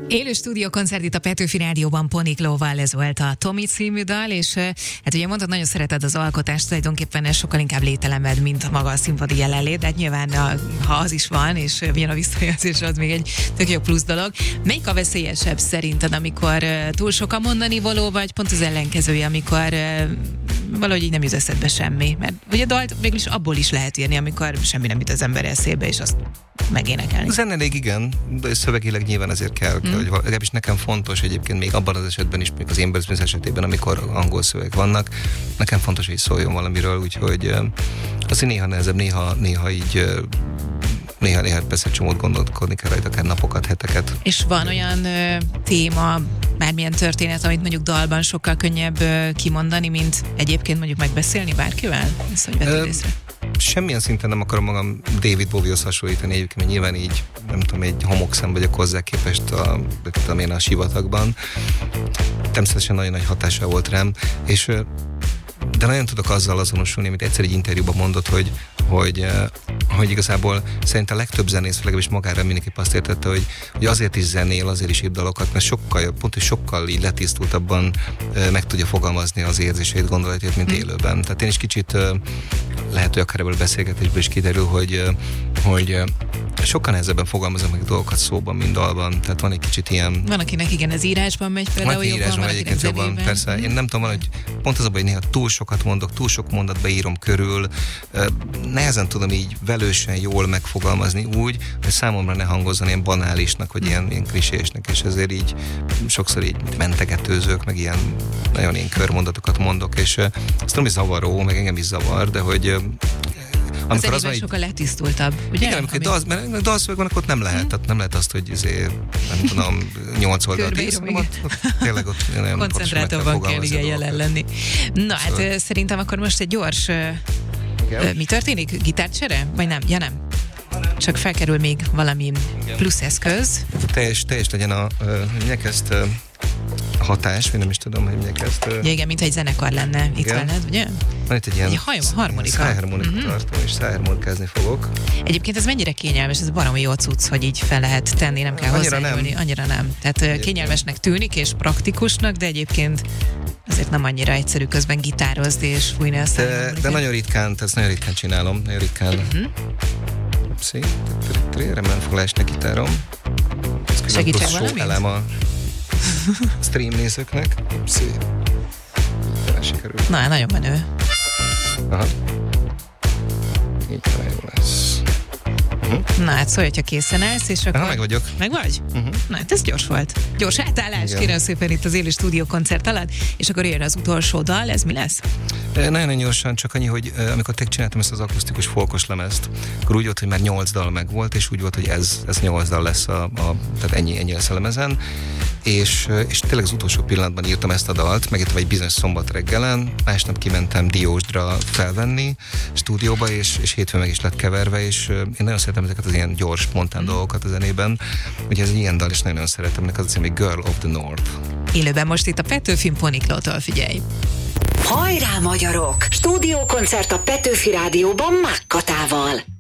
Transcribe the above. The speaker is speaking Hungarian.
Élő stúdiókoncert itt a Petőfi Rádióban Poniklóval, ez volt a Tomi című dal, és hát ugye mondtad, nagyon szereted az alkotást, tulajdonképpen ez sokkal inkább lételemed, mint maga a színpadi jelenlét, de hát nyilván ha az is van, és jön a visszajelzés, az még egy tök jó plusz dolog. Melyik a veszélyesebb szerinted, amikor túl sok a mondani való, vagy pont az ellenkezője, amikor valahogy így nem jut eszedbe semmi? Mert ugye dalt végülis abból is lehet írni, amikor semmi nem jut az ember eszébe, és azt megénekelni. Zeneileg igen, de szövegileg nyilván azért kell, hogy legalábbis nekem fontos egyébként még abban az esetben is, még az én business esetében, amikor angol szövegek vannak, nekem fontos, hogy szóljon valamiről, úgyhogy azért néha nehezebb, néha így néha persze csomót gondolkodni kell rajta, akár napokat, heteket. És van olyan téma, bármilyen történet, amit mondjuk dalban sokkal könnyebb kimondani, mint egyébként mondjuk megbeszélni bárkivel? Ezt hogy vetted észre? Semmilyen szinten nem akarom magam David Bowiehoz hasonlítani egyébként, mert nyilván így, nem tudom, egy homokszem vagyok hozzá képest a sivatagban. Természetesen nagyon nagy hatása volt rám, de nagyon tudok azzal azonosulni, amit egyszer egy interjúban mondott, hogy igazából szerintem a legtöbb zenész, legalábbis magára mindenképp azt értette, hogy azért is zenél, azért is ír dalokat, mert sokkal így letisztultabban meg tudja fogalmazni az érzéseit, gondolatait, mint élőben. Tehát én is kicsit lehet, hogy akár ebből a beszélgetésből is kiderül, hogy sokkal nehezebben fogalmazom meg dolgokat szóban, mint dalban. Tehát van egy kicsit ilyen... Van, akinek igen, ez írásban megy például jobban, van, akinek jobban. Persze, én nem tudom, hogy pont az a baj, hogy néha túl sokat mondok, túl sok mondatba írom körül, nehezen tudom így velősen jól megfogalmazni úgy, hogy számomra ne hangozzon ilyen banálisnak, vagy ilyen klisésnek, és ezért így sokszor így mentegetőzök, meg ilyen nagyon ilyen körmondatokat mondok, és azt tudom, hogy zavaró, meg engem is zavar, de hogy amikor az sokkal letisztultabb, ugye? Igen, mert dalszöveg van, ott nem lehet. Tehát nem lehet azt, hogy nem tudom, 8 oldalt írsz, tényleg ott koncentráltabban kell igen jelen lenni. Na hát szerintem akkor most egy gyors... Mi történik? Gitárcsere? Vagy nem? Ja nem. Csak felkerül még valami plusz eszköz. Teljes legyen minek ezt hatás, vagy nem is tudom, hogy minek ezt... Ja, igen, mintha egy zenekar lenne itt veled, ugye? Van itt egy ilyen harmonika. Szájharmonika tartom, és szájharmonikázni fogok. Egyébként ez mennyire kényelmes, ez baromi jó cucc, hogy így fel lehet tenni, nem kell hozzájárulni. Annyira nem. Tehát kényelmesnek tűnik, és praktikusnak, de egyébként azért nem annyira egyszerű közben gitározni és fújni a szájharmonikát. De nagyon ritkán csinálom, nagyon ritkán. Remélem fog leesni a gitárom. Segítsek valamit? Elem a stream nézőknek. Na, nagyon menő. Aha. Így jó lesz. Na, hát szólj, hogyha készen állsz, és akkor... Meg vagyok. Meg vagy? Na, hát ez gyors volt. Gyors átállás, kérem szépen itt az élő stúdiókoncert alatt, és akkor jön az utolsó dal, ez mi lesz? Nagyon gyorsan, csak annyi, hogy amikor csináltam ezt az akusztikus folkos lemezt, akkor úgy volt, hogy már 8 dal meg volt, és úgy volt, hogy ez 8 dal lesz, tehát ennyi lesz a lemezen. És tényleg az utolsó pillanatban írtam ezt a dalt, megírtam egy bizonyos szombat reggelen, másnap kimentem Diósdra felvenni stúdióba, és hétfőn meg is lett keverve, és én nagyon szeretem ezeket az ilyen gyors, spontán dolgokat a zenében. Ugye ez egy ilyen dal, és nagyon szeretem, neki az a cím, hogy Girl of the North. Élőben most itt a Petőfi Poniklótól, figyelj! Hajrá, magyarok! Stúdiókoncert a Petőfi Rádióban Mákkatával.